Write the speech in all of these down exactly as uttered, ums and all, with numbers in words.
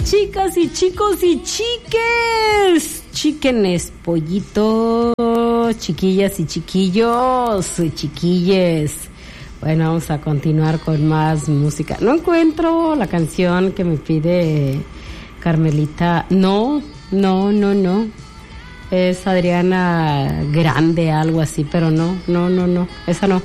chicas y chicos y chiques, chiquenes, pollitos, chiquillas y chiquillos, chiquilles. Bueno, vamos a continuar con más música. No encuentro la canción que me pide Carmelita. No, no, no, no. Es Adriana Grande, algo así, pero no, no, no, no. Esa no.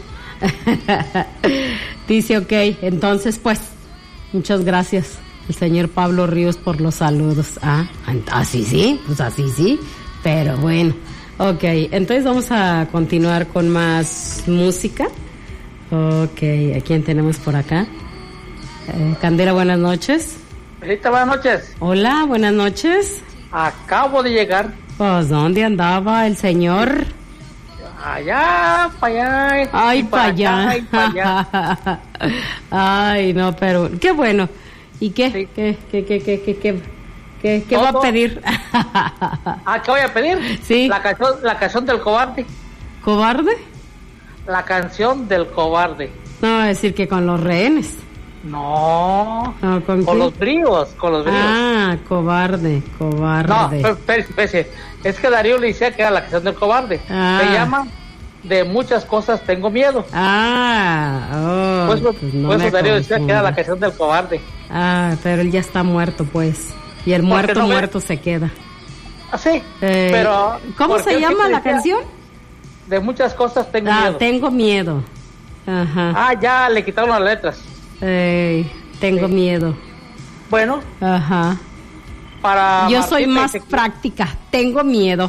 Dice, ok, entonces pues, muchas gracias el señor Pablo Ríos por los saludos. Ah, así sí, pues así sí, pero bueno. Ok, entonces vamos a continuar con más música. Ok, ¿a quién tenemos por acá? Eh, Candela, buenas noches. Felita, buenas noches. Hola, buenas noches. Acabo de llegar. Pues, ¿dónde andaba el señor? Allá, para allá. Ay, para allá. Ay, pa allá. Ay, no, pero qué bueno. ¿Y qué? Sí. ¿Qué, qué, qué, qué, qué, qué, qué, qué va a pedir? Ah, ¿qué voy a pedir? Sí. La canción, la canción del cobarde. ¿Cobarde? La canción del cobarde. No, va a decir que con los rehenes. No. No, ¿con con qué? los bríos, con los bríos. Ah, cobarde, cobarde. No, espérese, espérese. Es que Darío le decía que era la canción del cobarde. Ah. Se llama De muchas cosas tengo miedo. Ah, oh, Pues, pues no pues me Darío decía que era la confunda. canción del cobarde. Ah, pero él ya está muerto, pues. Y el ¿Por qué muerto, no ve? muerto se queda. Ah, sí. Eh, pero. ¿Cómo porque se él llama siempre la decía, canción? De muchas cosas tengo Ah, miedo. tengo miedo. Ajá. Ah, ya le quitaron las letras. Ey, tengo Sí. miedo. Bueno, Ajá. para. Yo soy Martita más y Ezequiel- práctica. Tengo miedo.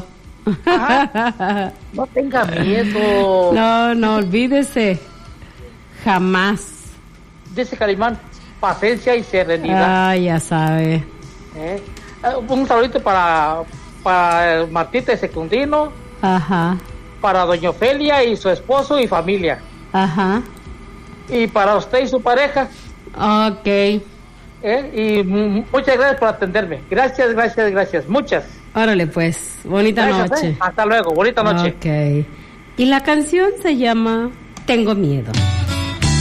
No tenga miedo. No, no, olvídese. Jamás. Dice Calimán, paciencia y serenidad. Ah, ya sabe. ¿Eh? Eh, Un saludito para, para el Martita y Secundino, Ajá. para doña Ofelia y su esposo y familia. Ajá. Y para usted y su pareja. Ok. ¿eh? Y m- muchas gracias por atenderme. Gracias, gracias, gracias. Muchas. Órale, pues. Bonita Gracias, noche. ¿eh? Hasta luego. Bonita noche. Ok. Y la canción se llama Tengo miedo.